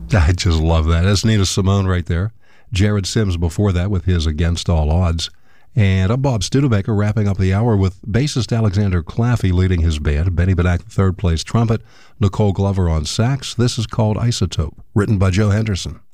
I just love that. That's Nina Simone right there. Jared Sims before that with his Against All Odds. And I'm Bob Studebaker, wrapping up the hour with bassist Alexander Claffey leading his band, Benny Benack third place trumpet, Nicole Glover on sax. This is called Isotope, written by Joe Henderson.